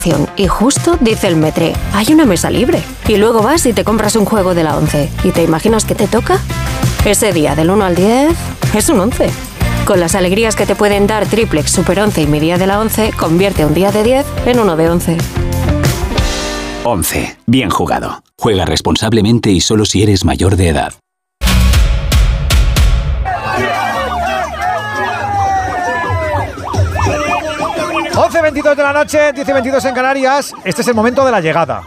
Y justo dice el metre, hay una mesa libre. Y luego vas y te compras un juego de la 11. ¿Y te imaginas que te toca? Ese día del 1 al 10 es un 11. Con las alegrías que te pueden dar Triplex, Super 11 y mi día de la 11, convierte un día de 10 en uno de 11. 11. Bien jugado. Juega responsablemente y solo si eres mayor de edad. Once 22 de la noche, 10 y 22 en Canarias. Este es el momento de la llegada.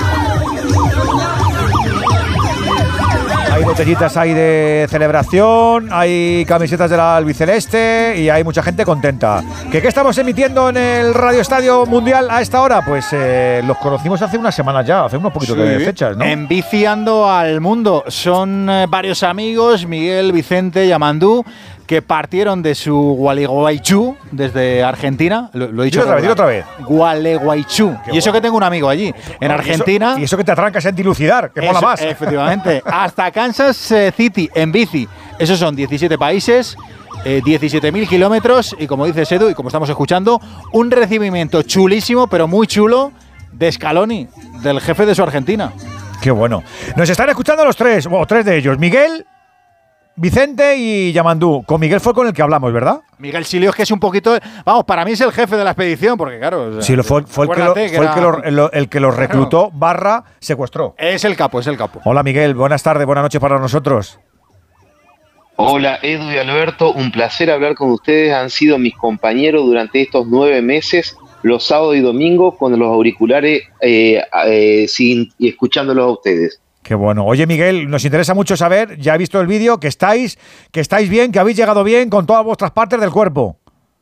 Hay botellitas ahí de celebración, hay camisetas del albiceleste y hay mucha gente contenta. ¿Qué estamos emitiendo en el Radio Estadio Mundial a esta hora? Pues los conocimos hace unas semanas ya, hace unos poquitos de fechas, ¿no? Enviciando al mundo. Son varios amigos, Miguel, Vicente, Yamandú, que partieron de su Gualeguaychú desde Argentina. Lo he dicho otra vez. Gualeguaychú. Y eso que tengo un amigo allí, en Argentina. Y eso que te atrancas en dilucidar, que mola más. Efectivamente. Hasta Kansas City, en bici. Esos son 17 países, 17.000 kilómetros. Y como dice Edu, y como estamos escuchando, un recibimiento chulísimo, pero muy chulo, de Scaloni, del jefe de su Argentina. Qué bueno. Nos están escuchando los tres, o tres de ellos. Miguel, Vicente y Yamandú. Con Miguel fue con el que hablamos, ¿verdad? Miguel Silios, que es un poquito… Vamos, para mí es el jefe de la expedición, porque claro… O sea, sí, fue el que los reclutó / secuestró. Es el capo. Hola Miguel, buenas tardes, buenas noches para nosotros. Hola Edu y Alberto, un placer hablar con ustedes. Han sido mis compañeros durante estos 9 meses, los sábados y domingos, con los auriculares y escuchándolos a ustedes. Qué bueno. Oye, Miguel, nos interesa mucho saber, ya he visto el vídeo, que estáis bien, que habéis llegado bien con todas vuestras partes del cuerpo.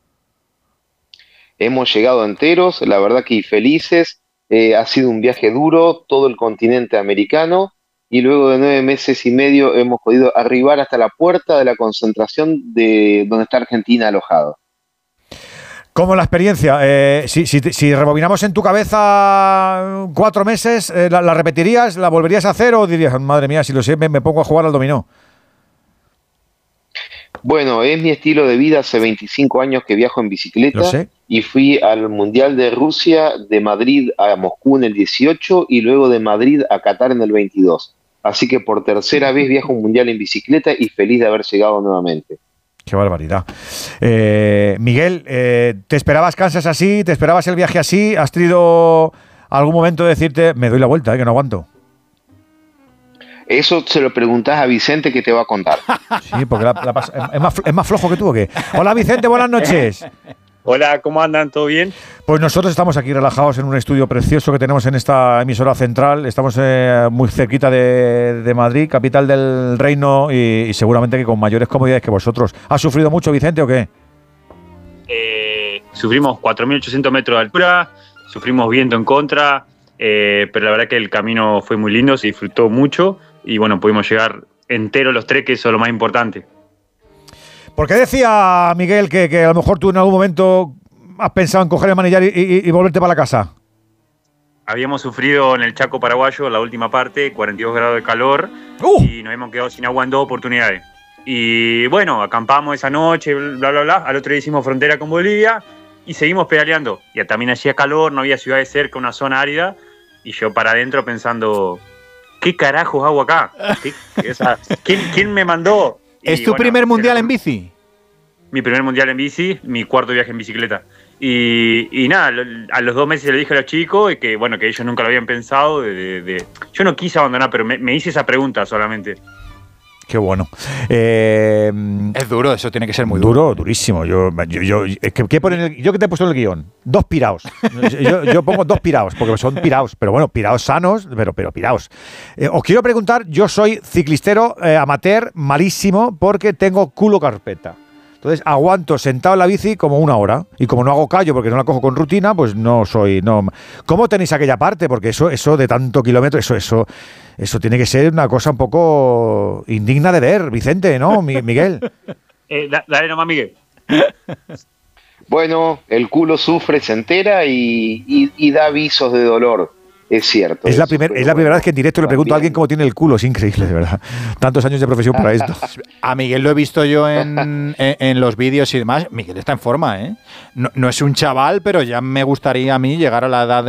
Hemos llegado enteros, la verdad que felices. Ha sido un viaje duro, todo el continente americano, y luego de 9 meses y medio hemos podido arribar hasta la puerta de la concentración de donde está Argentina alojado. ¿Cómo la experiencia? Si rebobinamos en tu cabeza 4 meses, ¿la repetirías? ¿La volverías a hacer o dirías, madre mía, si lo sé, me pongo a jugar al dominó? Bueno, es mi estilo de vida. Hace 25 años que viajo en bicicleta y fui al Mundial de Rusia, de Madrid a Moscú en el 18 y luego de Madrid a Qatar en el 22. Así que por tercera vez viajo un Mundial en bicicleta y feliz de haber llegado nuevamente. Qué barbaridad. Miguel, ¿te esperabas Kansas así? ¿Te esperabas el viaje así? ¿Has tenido algún momento de decirte, me doy la vuelta, que no aguanto? Eso se lo preguntás a Vicente, que te va a contar. Sí, porque es más flojo que tú, ¿o qué? Hola Vicente, buenas noches. Hola, ¿cómo andan? ¿Todo bien? Pues nosotros estamos aquí relajados en un estudio precioso que tenemos en esta emisora central. Estamos muy cerquita de Madrid, capital del reino, y seguramente que con mayores comodidades que vosotros. ¿Has sufrido mucho, Vicente, o qué? Sufrimos 4.800 metros de altura, sufrimos viento en contra, pero la verdad que el camino fue muy lindo, se disfrutó mucho y bueno, pudimos llegar enteros los tres, que eso es lo más importante. ¿Por qué decía Miguel que a lo mejor tú en algún momento has pensado en coger el manillar y volverte para la casa? Habíamos sufrido en el Chaco paraguayo, la última parte, 42 grados de calor y nos hemos quedado sin agua en 2 oportunidades. Y bueno, acampamos esa noche, bla, bla, bla. Al otro día hicimos frontera con Bolivia y seguimos pedaleando. Y también hacía calor, no había ciudades cerca, una zona árida. Y yo para adentro pensando, ¿qué carajos hago acá? ¿Quién me mandó? ¿Es tu primer mundial en bici? Mi primer mundial en bici, mi cuarto viaje en bicicleta. Y nada, a los 2 meses le dije a los chicos que bueno, que ellos nunca lo habían pensado. Yo no quise abandonar, pero me hice esa pregunta solamente. Qué bueno. Es duro, eso tiene que ser muy duro. Durísimo. Yo que te he puesto en el guión. 2 piraos. yo pongo 2 piraos, porque son piraos, pero bueno, piraos sanos, pero piraos. Os quiero preguntar, yo soy ciclistero amateur malísimo porque tengo culo carpeta. Entonces aguanto sentado en la bici como 1 hora y como no hago callo porque no la cojo con rutina, pues no. ¿Cómo tenéis aquella parte? Porque eso de tanto kilómetro, eso tiene que ser una cosa un poco indigna de ver, Vicente, ¿no, Miguel? Dale nomás, Miguel. Bueno, el culo sufre, se entera y da avisos de dolor. es cierto. Es la primera vez que en directo le pregunto a alguien cómo tiene el culo. Es increíble, de verdad. Tantos años de profesión para esto. A Miguel lo he visto yo en los vídeos y demás. Miguel está en forma, ¿eh? No es un chaval, pero ya me gustaría a mí llegar a la edad